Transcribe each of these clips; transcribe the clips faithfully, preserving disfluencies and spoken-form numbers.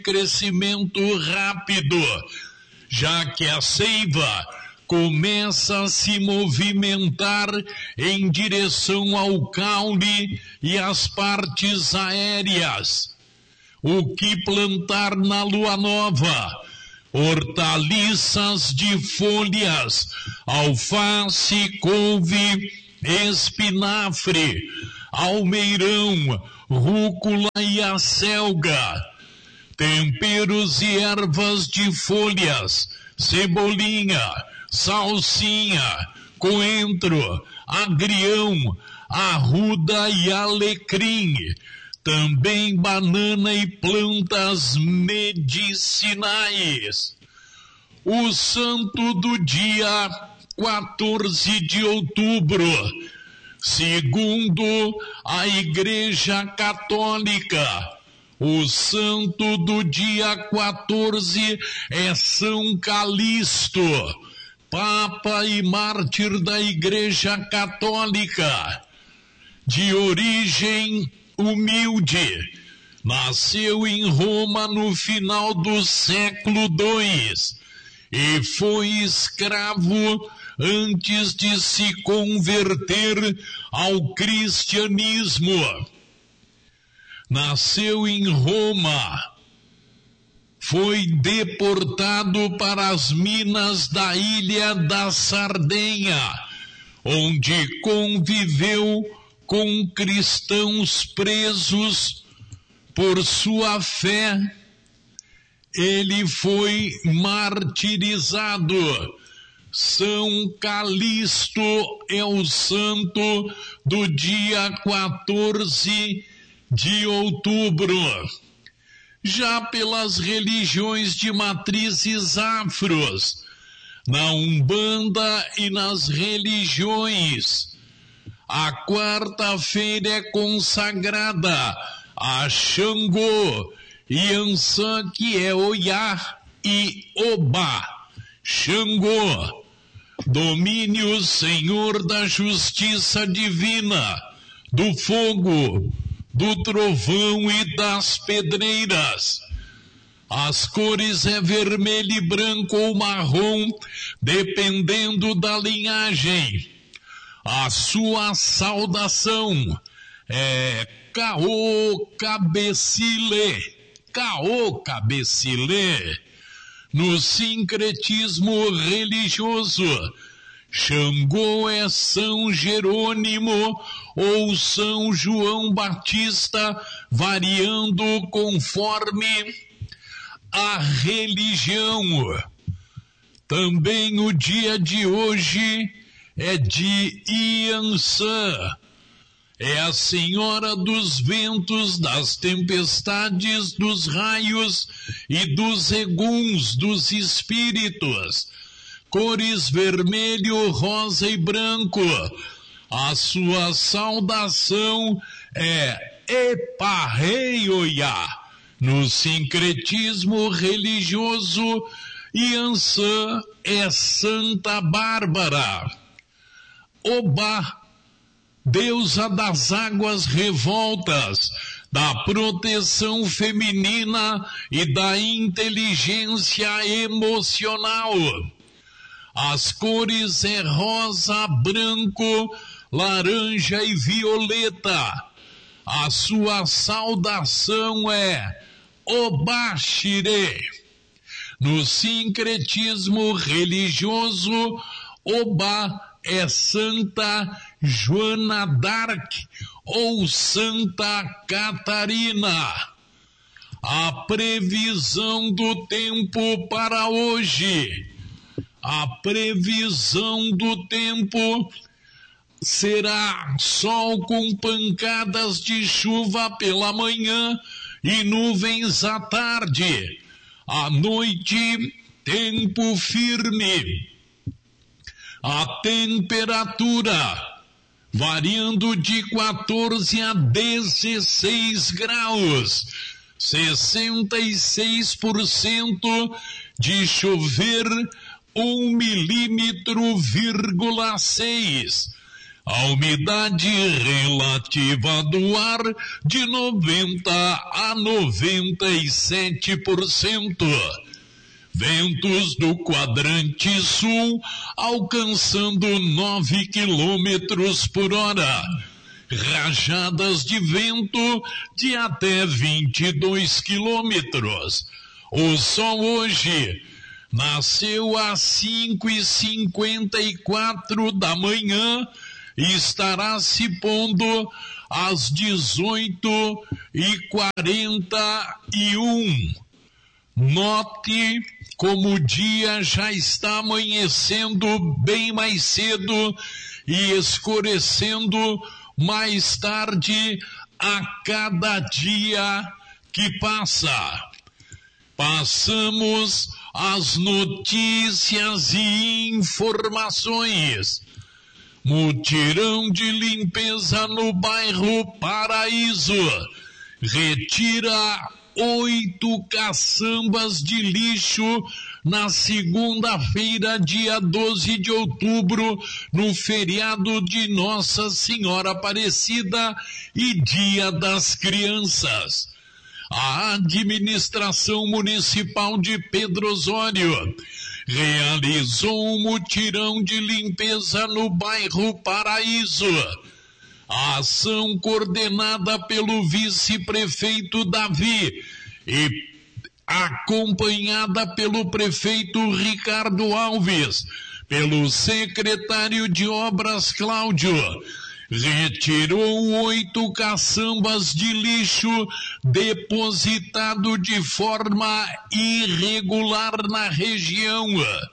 crescimento rápido, já que a seiva começa a se movimentar em direção ao caule e às partes aéreas. O que plantar na lua nova? Hortaliças de folhas, alface, couve, espinafre, almeirão, rúcula e acelga. Temperos e ervas de folhas, cebolinha, salsinha, coentro, agrião, arruda e alecrim. Também banana e plantas medicinais. O santo do dia quatorze de outubro, segundo a Igreja Católica, o santo do dia quatorze é São Calixto, Papa e mártir da Igreja Católica, de origem humilde. Nasceu em Roma no final do século segundo e foi escravo antes de se converter ao cristianismo. Nasceu em Roma, foi deportado para as minas da ilha da Sardenha, onde conviveu com cristãos presos por sua fé. Ele foi martirizado. São Calixto é o santo do dia quatorze de outubro. Já pelas religiões de matrizes afros, na Umbanda e nas religiões, a quarta-feira é consagrada a Xangô, Yansan, que é Oiá, e Obá. Xangô, domínio Senhor da justiça divina, do fogo, do trovão e das pedreiras. As cores é vermelho e branco ou marrom, dependendo da linhagem. A sua saudação é Caô Cabecile, Caô Cabecile. No sincretismo religioso, Xangô é São Jerônimo ou São João Batista, variando conforme a religião. Também o dia de hoje é de Yansan, é a senhora dos ventos, das tempestades, dos raios e dos eguns, dos espíritos. Cores vermelho, rosa e branco. A sua saudação é Eparreioiá. No sincretismo religioso, Yansan é Santa Bárbara. Obá, deusa das águas revoltas, da proteção feminina e da inteligência emocional. As cores é rosa, branco, laranja e violeta. A sua saudação é Obaxire. No sincretismo religioso, Obá é Santa Joana d'Arc ou Santa Catarina. A previsão do tempo para hoje. A previsão do tempo será sol com pancadas de chuva pela manhã e nuvens à tarde. À noite, tempo firme. A temperatura variando de quatorze a dezesseis graus, sessenta e seis por cento de chover um milímetro, vírgula seis. A umidade relativa do ar de noventa a noventa e sete por cento. Ventos do quadrante sul alcançando nove quilômetros por hora. Rajadas de vento de até vinte e dois quilômetros. O sol hoje nasceu às cinco e cinquenta e quatro da manhã e estará se pondo às dezoito e quarenta e um. Note como o dia já está amanhecendo bem mais cedo e escurecendo mais tarde a cada dia que passa. Passamos as notícias e informações. Mutirão de limpeza no bairro Paraíso retira oito caçambas de lixo na segunda-feira, dia doze de outubro, no feriado de Nossa Senhora Aparecida e Dia das Crianças. A administração municipal de Pedro Osório realizou um mutirão de limpeza no bairro Paraíso. A ação coordenada pelo vice-prefeito Davi e acompanhada pelo prefeito Ricardo Alves, pelo secretário de obras Cláudio, retirou oito caçambas de lixo depositado de forma irregular na região.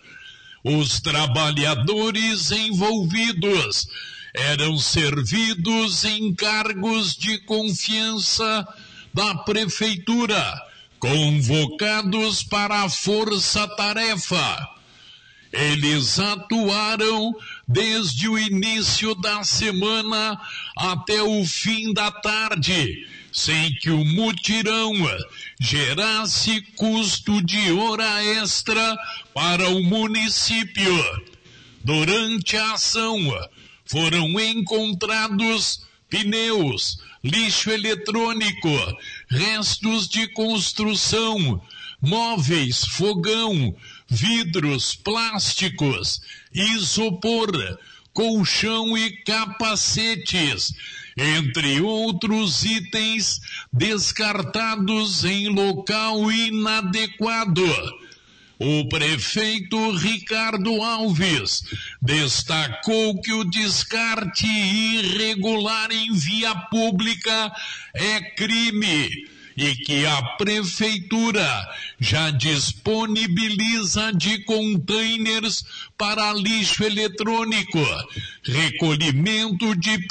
Os trabalhadores envolvidos eram servidos em cargos de confiança da prefeitura, convocados para a força-tarefa. Eles atuaram desde o início da semana até o fim da tarde, sem que o mutirão gerasse custo de hora extra para o município. Durante a ação, foram encontrados pneus, lixo eletrônico, restos de construção, móveis, fogão, vidros, plásticos, isopor, colchão e capacetes, entre outros itens descartados em local inadequado. O prefeito Ricardo Alves destacou que o descarte irregular em via pública é crime e que a prefeitura já disponibiliza de containers para lixo eletrônico, recolhimento de